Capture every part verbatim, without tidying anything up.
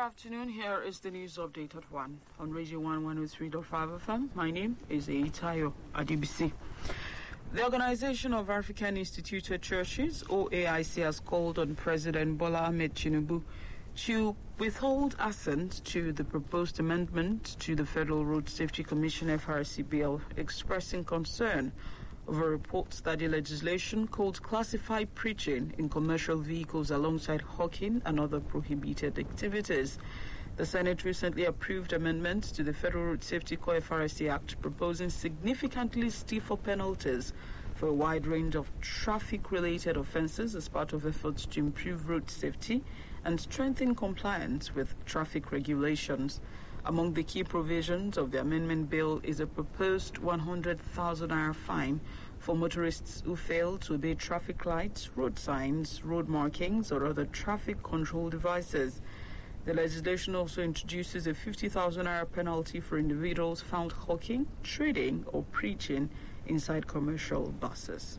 afternoon. Here is the news update at one on Radio one one oh three point five F M. My name is Eitayo Adibisi. The Organization of African Instituted Churches, O A I C, has called on President Bola Ahmed Tinubu to withhold assent to the proposed amendment to the Federal Road Safety Commission F R C bill, expressing concern over reports that the legislation could classify preaching in commercial vehicles alongside hawking and other prohibited activities. The Senate recently approved amendments to the Federal Road Safety Co F R C Act, proposing significantly stiffer penalties for a wide range of traffic-related offences as part of efforts to improve road safety and strengthen compliance with traffic regulations. Among the key provisions of the amendment bill is a proposed one hundred thousand naira fine for motorists who fail to obey traffic lights, road signs, road markings, or other traffic control devices. The legislation also introduces a fifty thousand naira penalty for individuals found hawking, trading, or preaching inside commercial buses.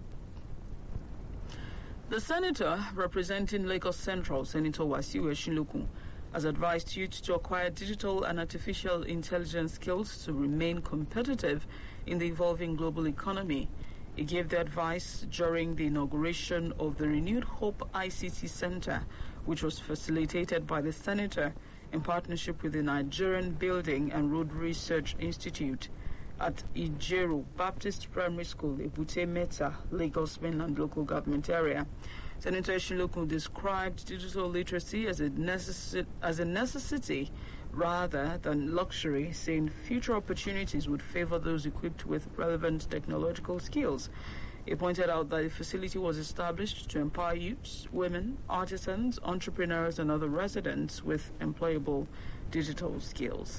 The senator representing Lagos Central, Senator Wasiu Eshinlokun, has advised youth to acquire digital and artificial intelligence skills to remain competitive in the evolving global economy. He gave the advice during the inauguration of the renewed Hope I C T Center, which was facilitated by the senator in partnership with the Nigerian Building and Road Research Institute at Ijeru Baptist Primary School, Ebute Meta, Lagos Mainland Local Government Area. Senator Eshinlokun described digital literacy as a, necessi- as a necessity rather than luxury, saying future opportunities would favor those equipped with relevant technological skills. He pointed out that the facility was established to empower youths, women, artisans, entrepreneurs, and other residents with employable digital skills.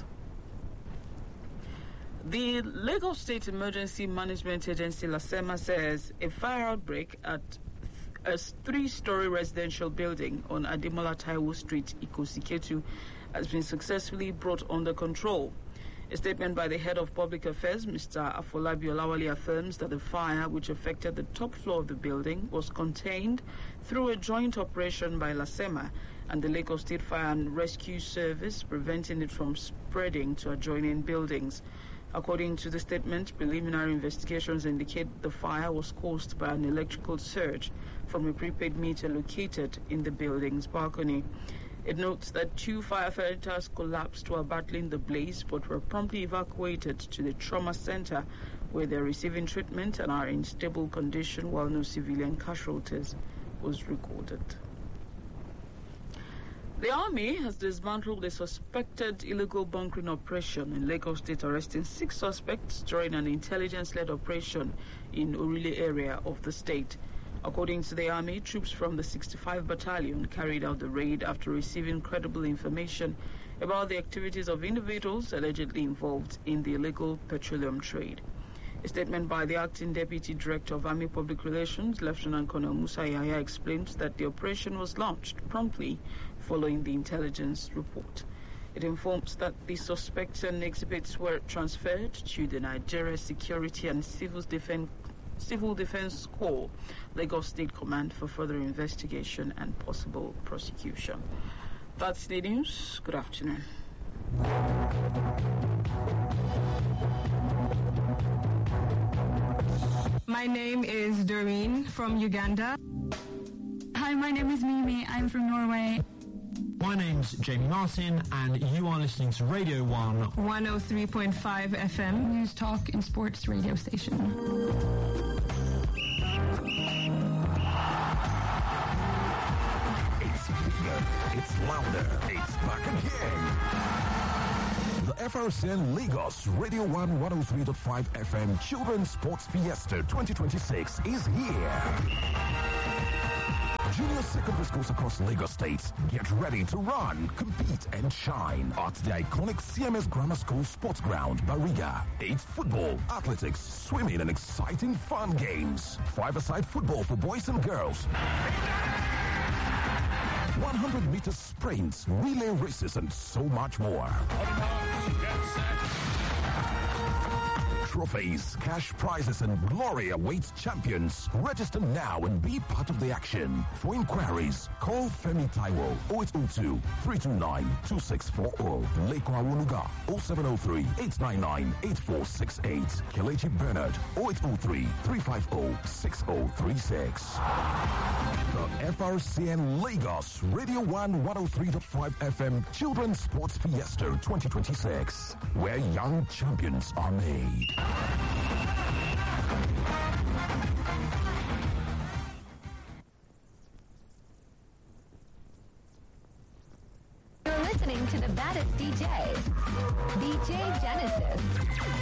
The Lagos State Emergency Management Agency, LASEMA, says a fire outbreak at a three-story residential building on Ademola Taiwo Street, Ikosiketu, has been successfully brought under control. A statement by the head of public affairs, Mister Afolabi Olawale, affirms that the fire, which affected the top floor of the building, was contained through a joint operation by LASEMA and the Lagos State Fire and Rescue Service, preventing it from spreading to adjoining buildings. According to the statement, preliminary investigations indicate the fire was caused by an electrical surge from a prepaid meter located in the building's balcony. It notes that two firefighters collapsed while battling the blaze but were promptly evacuated to the trauma center where they're receiving treatment and are in stable condition, while no civilian casualties was recorded. The Army has dismantled a suspected illegal bunkering operation in Lagos State, arresting six suspects during an intelligence-led operation in Orile area of the state. According to the Army, troops from the sixty-five Battalion carried out the raid after receiving credible information about the activities of individuals allegedly involved in the illegal petroleum trade. A statement by the Acting Deputy Director of Army Public Relations, Lieutenant Colonel Musa Yahya, explained that the operation was launched promptly following the intelligence report. It informs that the suspects and exhibits were transferred to the Nigeria Security and Civil Defense, Civil Defense Corps, Lagos State Command, for further investigation and possible prosecution. That's the news. Good afternoon. My name is Doreen from Uganda. Hi, my name is Mimi. I'm from Norway. My name's Jamie Martin, and you are listening to Radio one one oh three point five F M. News, talk, and sports radio station. It's bigger, it's louder, it's back again. The F R C N Lagos Radio one one oh three point five F M Children's Sports Fiesta twenty twenty-six is here. Junior secondary schools across Lagos State, get ready to run, compete, and shine at the iconic C M S Grammar School Sports Ground, Bariga. It's football, athletics, swimming, and exciting fun games. Five-a-side football for boys and girls. one hundred meter sprints, relay races, and so much more. trophies, cash prizes, and glory awaits champions. Register now and be part of the action. For inquiries, call Femi Taiwo oh eight oh two, three two nine, two six four oh. Leko Awoluga oh seven oh three, eight nine nine, eight four six eight. Kelechi Bernard oh eight oh three, three five oh, six oh three six. The F R C N Lagos Radio one one oh three point five F M Children's Sports Fiesta twenty twenty-six, where young champions are made. You're listening to the baddest D J, D J Genesis.